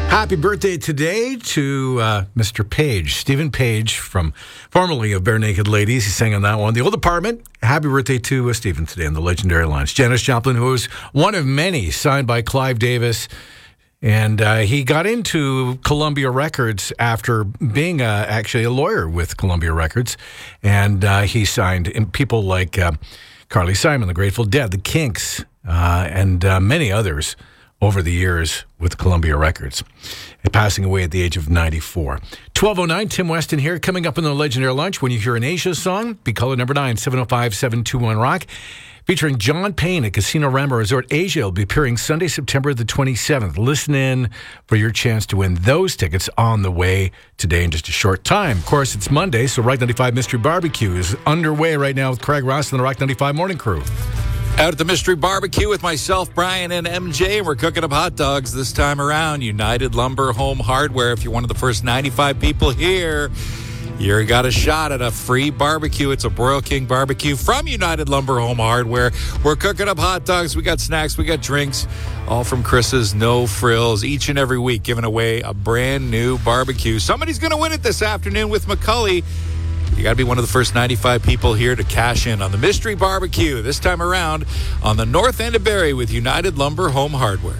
Happy birthday today to Mr. Page, Stephen Page, formerly of Bare Naked Ladies. He sang on that one. The Old Apartment. Happy birthday to Stephen today on the Legendary Lines. Janis Joplin, who was one of many signed by Clive Davis. And he got into Columbia Records after being actually a lawyer with Columbia Records. And he signed people like Carly Simon, The Grateful Dead, The Kinks, and many others over the years with Columbia Records, and passing away at the age of 94. 12:09, Tim Weston here. Coming up in the Legendary Lunch, when you hear an Asia song, be caller number 9, 705-721-ROCK. Featuring John Payne at Casino Rama Resort Asia. Will be appearing Sunday, September the 27th. Listen in for your chance to win those tickets on the way today in just a short time. Of course, it's Monday, so Rock 95 Mystery Barbecue is underway right now with Craig Ross and the Rock 95 Morning Crew. Out at the Mystery Barbecue with myself, Brian, and MJ. We're cooking up hot dogs this time around. United Lumber Home Hardware. If you're one of the first 95 people here, you got a shot at a free barbecue. It's a Broil King barbecue from United Lumber Home Hardware. We're cooking up hot dogs. We got snacks. We got drinks. All from Chris's No Frills. Each and every week giving away a brand new barbecue. Somebody's going to win it this afternoon with McCully. You got to be one of the first 95 people here to cash in on the Mystery Barbecue. This time around on the north end of Barrie with United Lumber Home Hardware.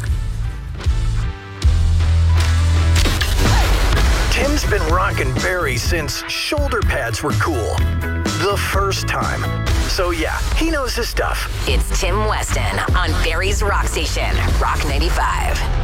Tim's been rocking Barrie since shoulder pads were cool. The first time. So yeah, he knows his stuff. It's Tim Weston on Barrie's Rock Station, Rock 95.